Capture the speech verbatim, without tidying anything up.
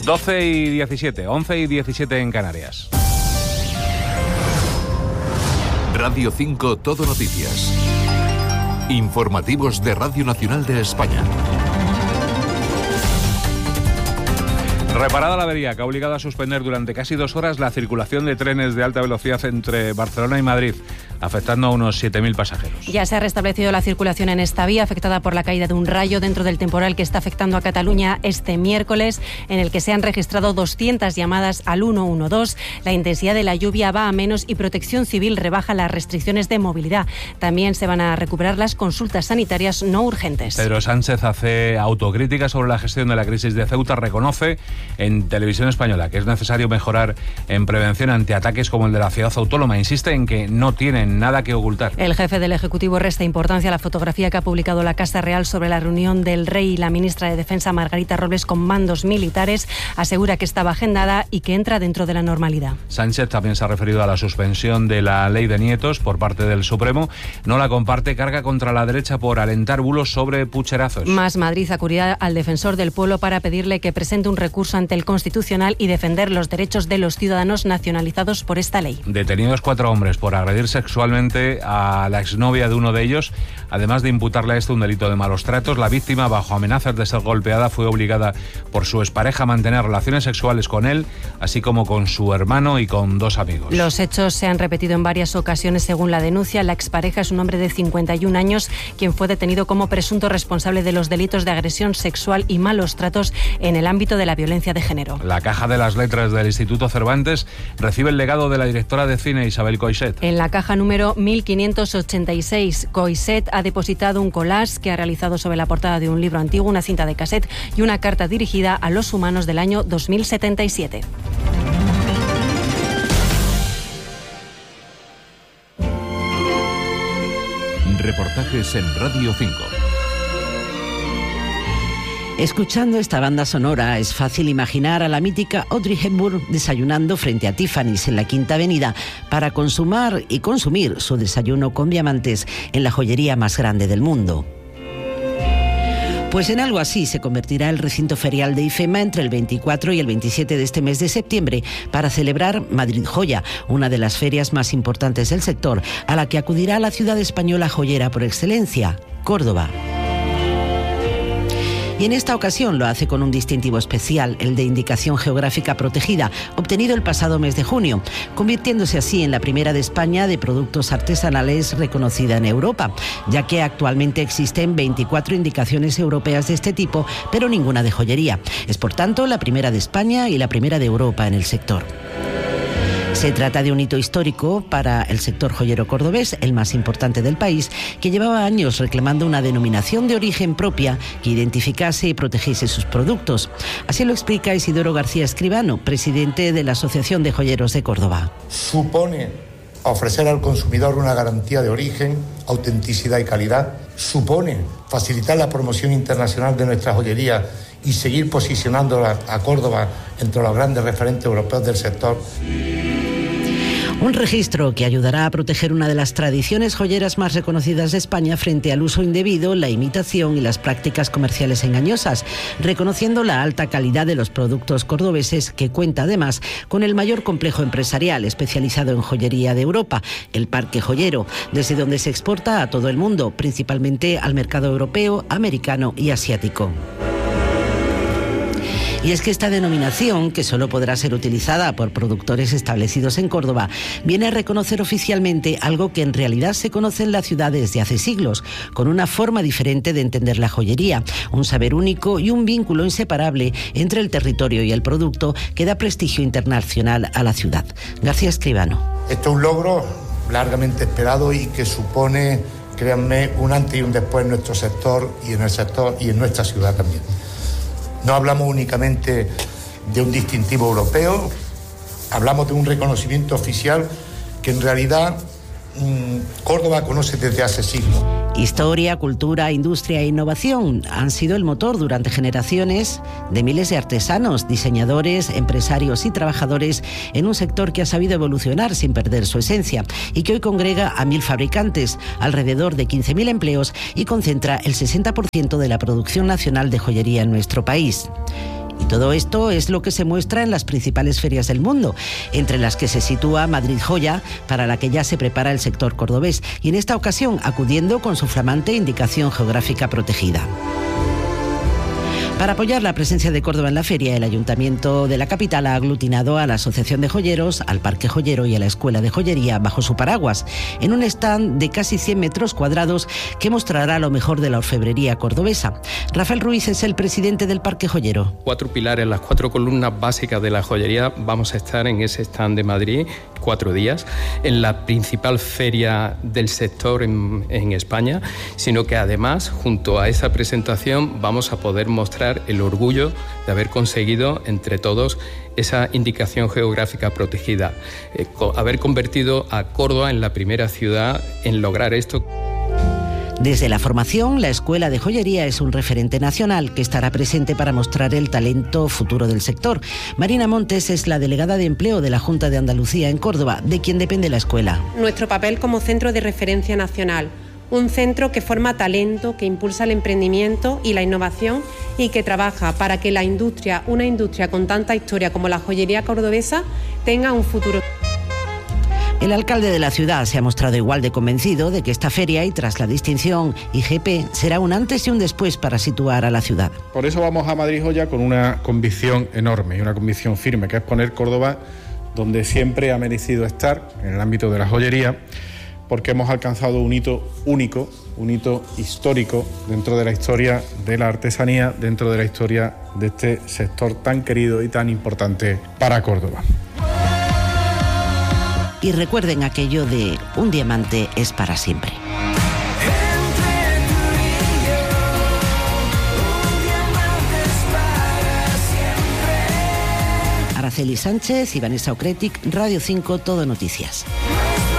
doce y diecisiete, once y diecisiete en Canarias. Radio cinco Todo Noticias. Informativos de Radio Nacional de España. Reparada la avería que ha obligado a suspender durante casi dos horas la circulación de trenes de alta velocidad entre Barcelona y Madrid, afectando a unos siete mil pasajeros. Ya se ha restablecido la circulación en esta vía, afectada por la caída de un rayo dentro del temporal que está afectando a Cataluña este miércoles, en el que se han registrado doscientas llamadas al ciento doce. La intensidad de la lluvia va a menos y Protección Civil rebaja las restricciones de movilidad. También se van a recuperar las consultas sanitarias no urgentes. Pedro Sánchez hace autocrítica sobre la gestión de la crisis de Ceuta. Reconoce en Televisión Española que es necesario mejorar en prevención ante ataques como el de la ciudad autónoma. Insiste en que no tienen nada que ocultar. El jefe del Ejecutivo resta importancia a la fotografía que ha publicado la Casa Real sobre la reunión del rey y la ministra de Defensa, Margarita Robles, con mandos militares. Asegura que estaba agendada y que entra dentro de la normalidad. Sánchez también se ha referido a la suspensión de la ley de nietos por parte del Supremo. No la comparte, carga contra la derecha por alentar bulos sobre pucherazos. Más Madrid acudirá al defensor del pueblo para pedirle que presente un recurso ante el Constitucional y defender los derechos de los ciudadanos nacionalizados por esta ley. Detenidos cuatro hombres por agredir sexualmente a la exnovia de uno de ellos, además de imputarle a este un delito de malos tratos. La víctima, bajo amenazas de ser golpeada, fue obligada por su expareja a mantener relaciones sexuales con él, así como con su hermano y con dos amigos. Los hechos se han repetido en varias ocasiones según la denuncia. La expareja es un hombre de cincuenta y un años, quien fue detenido como presunto responsable de los delitos de agresión sexual y malos tratos en el ámbito de la violencia de género. La Caja de las Letras del Instituto Cervantes recibe el legado de la directora de cine Isabel Coixet. En la caja número mil quinientos ochenta y seis, Coixet ha depositado un collage que ha realizado sobre la portada de un libro antiguo, una cinta de cassette y una carta dirigida a los humanos del año dos mil setenta y siete. Reportajes en Radio cinco. Escuchando esta banda sonora es fácil imaginar a la mítica Audrey Hepburn desayunando frente a Tiffany's en la Quinta Avenida para consumar y consumir su desayuno con diamantes en la joyería más grande del mundo. Pues en algo así se convertirá el recinto ferial de IFEMA entre el veinticuatro y el veintisiete de este mes de septiembre para celebrar Madrid Joya, una de las ferias más importantes del sector, a la que acudirá la ciudad española joyera por excelencia, Córdoba. Y en esta ocasión lo hace con un distintivo especial, el de indicación geográfica protegida, obtenido el pasado mes de junio, convirtiéndose así en la primera de España de productos artesanales reconocida en Europa, ya que actualmente existen veinticuatro indicaciones europeas de este tipo, pero ninguna de joyería. Es por tanto la primera de España y la primera de Europa en el sector. Se trata de un hito histórico para el sector joyero cordobés, el más importante del país, que llevaba años reclamando una denominación de origen propia que identificase y protegiese sus productos. Así lo explica Isidoro García Escribano, presidente de la Asociación de Joyeros de Córdoba. Supone ofrecer al consumidor una garantía de origen, autenticidad y calidad. Supone facilitar la promoción internacional de nuestra joyería y seguir posicionándola a Córdoba entre los grandes referentes europeos del sector. Un registro que ayudará a proteger una de las tradiciones joyeras más reconocidas de España frente al uso indebido, la imitación y las prácticas comerciales engañosas, reconociendo la alta calidad de los productos cordobeses, que cuenta además con el mayor complejo empresarial especializado en joyería de Europa, el Parque Joyero, desde donde se exporta a todo el mundo, principalmente al mercado europeo, americano y asiático. Y es que esta denominación, que solo podrá ser utilizada por productores establecidos en Córdoba, viene a reconocer oficialmente algo que en realidad se conoce en la ciudad desde hace siglos, con una forma diferente de entender la joyería, un saber único y un vínculo inseparable entre el territorio y el producto que da prestigio internacional a la ciudad. García Escribano. Esto es un logro largamente esperado y que supone, créanme, un antes y un después en nuestro sector y en el sector y en nuestra ciudad también. No hablamos únicamente de un distintivo europeo, hablamos de un reconocimiento oficial que en realidad mmm, Córdoba conoce desde hace siglos. Historia, cultura, industria e innovación han sido el motor durante generaciones de miles de artesanos, diseñadores, empresarios y trabajadores en un sector que ha sabido evolucionar sin perder su esencia y que hoy congrega a mil fabricantes, alrededor de quince mil empleos y concentra el sesenta por ciento de la producción nacional de joyería en nuestro país. Y todo esto es lo que se muestra en las principales ferias del mundo, entre las que se sitúa Madrid Joya, para la que ya se prepara el sector cordobés, y en esta ocasión acudiendo con su flamante indicación geográfica protegida. Para apoyar la presencia de Córdoba en la feria, el Ayuntamiento de la capital ha aglutinado a la Asociación de Joyeros, al Parque Joyero y a la Escuela de Joyería bajo su paraguas, en un stand de casi cien metros cuadrados que mostrará lo mejor de la orfebrería cordobesa. Rafael Ruiz es el presidente del Parque Joyero. Cuatro pilares, las cuatro columnas básicas de la joyería, vamos a estar en ese stand de Madrid cuatro días, en la principal feria del sector en, en España, sino que además, junto a esa presentación, vamos a poder mostrar el orgullo de haber conseguido entre todos esa indicación geográfica protegida, eh, co- haber convertido a Córdoba en la primera ciudad en lograr esto. Desde la formación, la Escuela de Joyería es un referente nacional que estará presente para mostrar el talento futuro del sector. Marina Montes es la delegada de empleo de la Junta de Andalucía en Córdoba, de quien depende la escuela. Nuestro papel como centro de referencia nacional, un centro que forma talento, que impulsa el emprendimiento y la innovación y que trabaja para que la industria, una industria con tanta historia como la joyería cordobesa, tenga un futuro. El alcalde de la ciudad se ha mostrado igual de convencido de que esta feria, y tras la distinción I G P, será un antes y un después para situar a la ciudad. Por eso vamos a Madrid Joya con una convicción enorme y una convicción firme, que es poner Córdoba donde siempre ha merecido estar, en el ámbito de la joyería, porque hemos alcanzado un hito único, un hito histórico dentro de la historia de la artesanía, dentro de la historia de este sector tan querido y tan importante para Córdoba. Y recuerden aquello de un diamante es para siempre. Araceli Sánchez y Vanessa Okretik, Radio cinco, Todo Noticias.